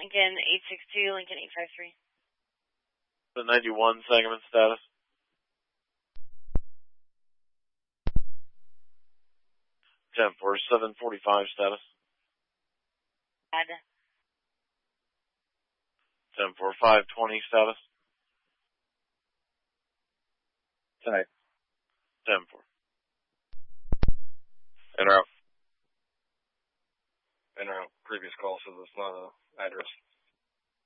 Lincoln 862, Lincoln 853. The 91 Sangamon status. Temp for 745 status. Bad. Temp for 520 status. Tonight. Temp for. In or out. In or out. Previous call says it's not an address.